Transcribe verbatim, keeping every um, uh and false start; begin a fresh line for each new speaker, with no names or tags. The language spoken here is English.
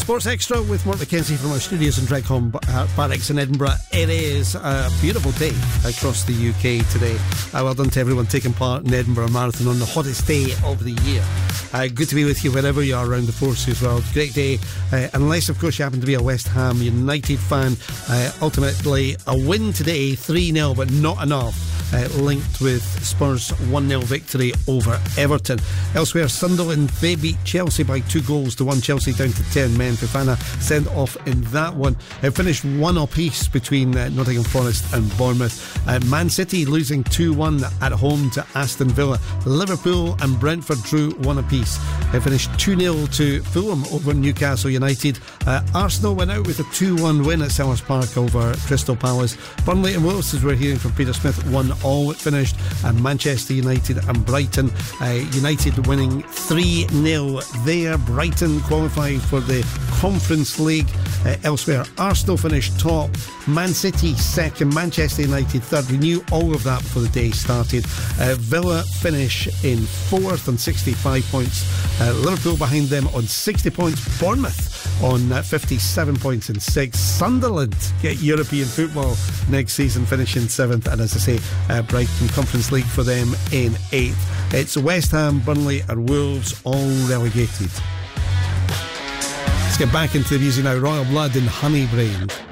Sports Extra with Mark McKenzie from our studios in Dreghorn Barracks in Edinburgh. It is a beautiful day across the U K today. Uh, well done to everyone taking part in the Edinburgh Marathon on the hottest day of the year. Uh, good to be with you wherever you are around the force as well. Great day, uh, unless of course you happen to be a West Ham United fan. Uh, ultimately a win today, three nil, but not enough. Uh, linked with Spurs' one nil victory over Everton. Elsewhere, Sunderland, they beat Chelsea by two goals to one. Chelsea down to ten men. Fofana sent off in that one. It finished one apiece between uh, Nottingham Forest and Bournemouth. Uh, Man City losing two one at home to Aston Villa. Liverpool and Brentford drew one apiece. It finished two nil to Fulham over Newcastle United. Uh, Arsenal went out with a two one win at Selhurst Park over Crystal Palace. Burnley and Wolves, as we're hearing from Peter Smith, won all it finished. And Manchester United and Brighton, uh, United winning three nil there. Brighton qualified for the Conference League. Uh, elsewhere, Arsenal finished top, Man City second, Manchester United third. We knew all of that before the day started. uh, Villa finish in fourth on sixty-five points. uh, Liverpool behind them on sixty points. Bournemouth on uh, fifty-seven points in sixth. Sunderland get European football next season, finishing seventh. And as I say, uh, Brighton Conference League for them in eighth. It's West Ham, Burnley and Wolves all relegated. Let's get back into the music now. Royal Blood and Honey Brain.